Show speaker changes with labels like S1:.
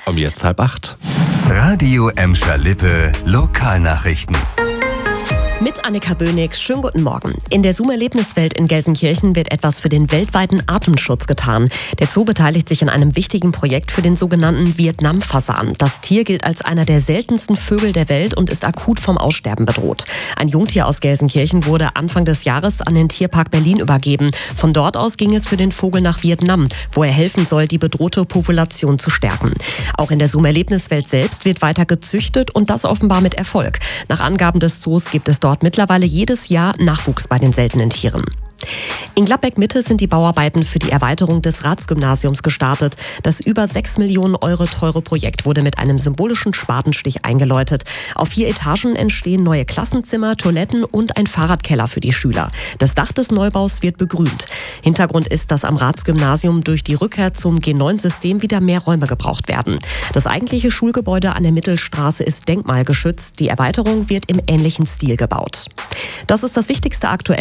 S1: Um jetzt 7:30.
S2: Radio Emscher Lippe Lokalnachrichten.
S3: Mit Annika Bönig, schönen guten Morgen. In der Zoom-Erlebniswelt in Gelsenkirchen wird etwas für den weltweiten Artenschutz getan. Der Zoo beteiligt sich an einem wichtigen Projekt für den sogenannten Vietnam-Fasan. Das Tier gilt als einer der seltensten Vögel der Welt und ist akut vom Aussterben bedroht. Ein Jungtier aus Gelsenkirchen wurde Anfang des Jahres an den Tierpark Berlin übergeben. Von dort aus ging es für den Vogel nach Vietnam, wo er helfen soll, die bedrohte Population zu stärken. Auch in der Zoom-Erlebniswelt selbst wird weiter gezüchtet und das offenbar mit Erfolg. Nach Angaben des Zoos gibt es dort mittlerweile jedes Jahr Nachwuchs bei den seltenen Tieren. In Gladbeck-Mitte sind die Bauarbeiten für die Erweiterung des Ratsgymnasiums gestartet. Das über 6 Millionen Euro teure Projekt wurde mit einem symbolischen Spatenstich eingeläutet. Auf 4 Etagen entstehen neue Klassenzimmer, Toiletten und ein Fahrradkeller für die Schüler. Das Dach des Neubaus wird begrünt. Hintergrund ist, dass am Ratsgymnasium durch die Rückkehr zum G9-System wieder mehr Räume gebraucht werden. Das eigentliche Schulgebäude an der Mittelstraße ist denkmalgeschützt. Die Erweiterung wird im ähnlichen Stil gebaut. Das ist das Wichtigste aktuell.